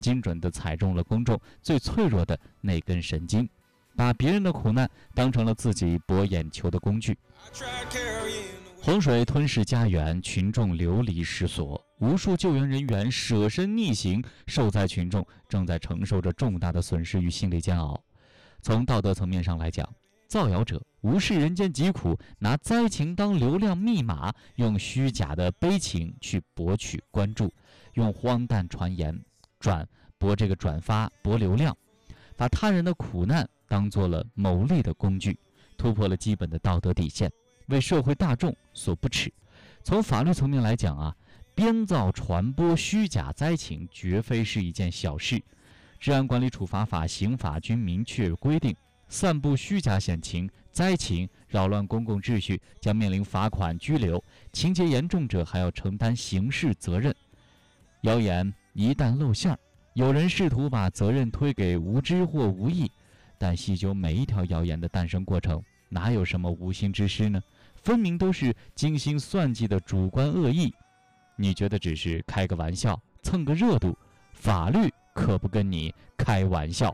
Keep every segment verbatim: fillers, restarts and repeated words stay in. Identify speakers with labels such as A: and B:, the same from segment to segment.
A: 精准地踩中了公众最脆弱的那根神经，把别人的苦难当成了自己博眼球的工具。洪水吞噬家园，群众流离失所，无数救援人员舍身逆行，受灾群众正在承受着重大的损失与心理煎熬。从道德层面上来讲，造谣者无视人间疾苦，拿灾情当流量密码，用虚假的悲情去博取关注，用荒诞传言转博这个转发博流量，把他人的苦难当做了牟利的工具，突破了基本的道德底线，为社会大众所不齿。从法律层面来讲啊，编造传播虚假灾情绝非是一件小事。治安管理处罚法、刑法均明确规定，散布虚假险情、灾情，扰乱公共秩序，将面临罚款、拘留，情节严重者还要承担刑事责任。谣言一旦露馅，有人试图把责任推给无知或无意，但细究每一条谣言的诞生过程，哪有什么无心之失呢？分明都是精心算计的主观恶意。你觉得只是开个玩笑，蹭个热度，法律可不跟你开玩笑。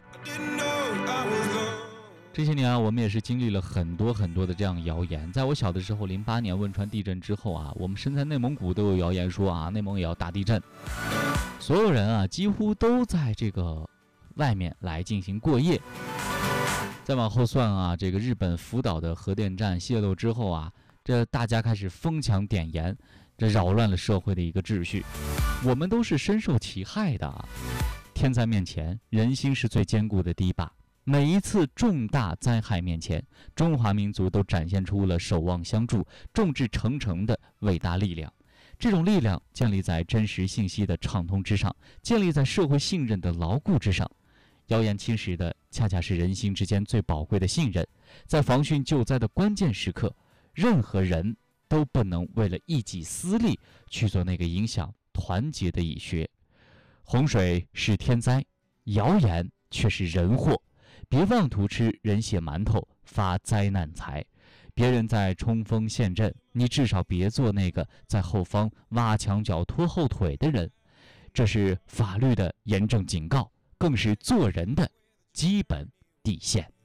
A: 这些年啊，我们也是经历了很多很多的这样谣言。在我小的时候，零八年汶川地震之后啊，我们身在内蒙古都有谣言说啊，内蒙也要大地震。所有人啊，几乎都在这个外面来进行过夜。再往后算啊，这个日本福岛的核电站泄漏之后啊，这大家开始疯抢点盐，这扰乱了社会的一个秩序。我们都是深受其害的啊。天灾面前，人心是最坚固的堤坝。每一次重大灾害面前，中华民族都展现出了守望相助、众志成城的伟大力量。这种力量建立在真实信息的畅通之上，建立在社会信任的牢固之上。谣言侵蚀的恰恰是人心之间最宝贵的信任。在防汛救灾的关键时刻，任何人都不能为了一己私利去做那个影响团结的蚁穴。洪水是天灾，谣言却是人祸。别妄图吃人血馒头发灾难财，别人在冲锋陷阵，你至少别做那个在后方挖墙脚拖后腿的人。这是法律的严正警告，更是做人的基本底线。